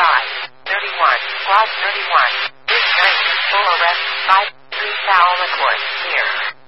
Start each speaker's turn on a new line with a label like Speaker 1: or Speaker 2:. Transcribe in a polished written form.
Speaker 1: Squad 31. This night, full arrest, 5, 3 foul accord, here.